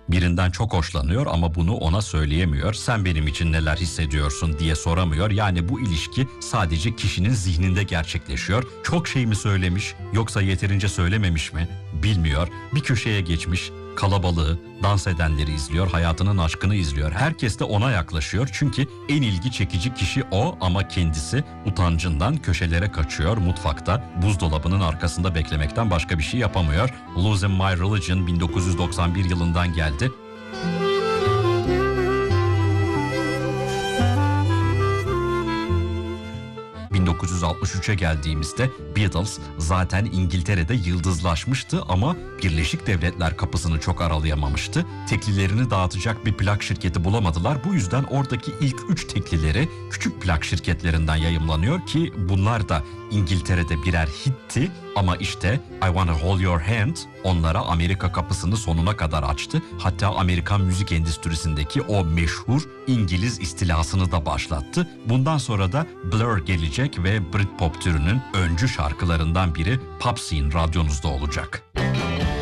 Birinden çok hoşlanıyor ama bunu ona söyleyemiyor. Sen benim için neler hissediyorsun diye soramıyor. Yani bu ilişki sadece kişinin zihninde gerçekleşiyor. Çok şey mi söylemiş yoksa yeterince söylememiş mi bilmiyor. Bir köşeye geçmiş, kalabalığı, dans edenleri izliyor, hayatının aşkını izliyor. Herkes de ona yaklaşıyor çünkü en ilgi çekici kişi o ama kendisi utancından köşelere kaçıyor. Mutfakta buzdolabının arkasında beklemekten başka bir şey yapamıyor. Losing My Religion 1991 yılından geldi. ...1963'e geldiğimizde Beatles zaten İngiltere'de yıldızlaşmıştı ama Birleşik Devletler kapısını çok aralayamamıştı. Teklilerini dağıtacak bir plak şirketi bulamadılar. Bu yüzden oradaki ilk 3 teklileri küçük plak şirketlerinden yayımlanıyor ki bunlar da İngiltere'de birer hitti. Ama işte I Wanna Hold Your Hand onlara Amerika kapısını sonuna kadar açtı. Hatta Amerikan müzik endüstrisindeki o meşhur İngiliz istilasını da başlattı. Bundan sonra da Blur gelecek ve Britpop türünün öncü şarkılarından biri Pop Scene radyonuzda olacak.